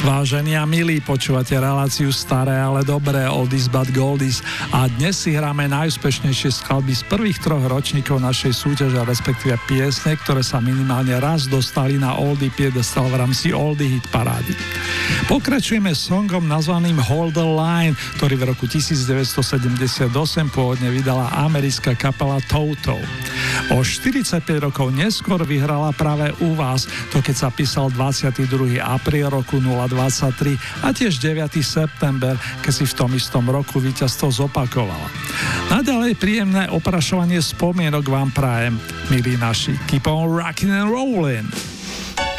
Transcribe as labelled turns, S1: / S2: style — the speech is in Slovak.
S1: Vážení a milí, počúvate reláciu Staré, ale dobré, Oldies but Goldies a dnes si hráme najúspešnejšie skladby z prvých 3 ročníkov našej súťaže, respektíve piesne, ktoré sa minimálne raz dostali na Oldie piedestal v rámci Oldie hit parády. Pokračujeme songom nazvaným Hold the Line, ktorý v roku 1978 pôvodne vydala americká kapela Toto. O 45 rokov neskôr vyhrala práve u vás, to keď sa písal 22. apríl roku 023 a tiež 9. september, keď si v tom istom roku víťazstvo zopakovala. Naďalej príjemné oprašovanie spomienok vám prajem, milí naši. Keep on rocking and rolling!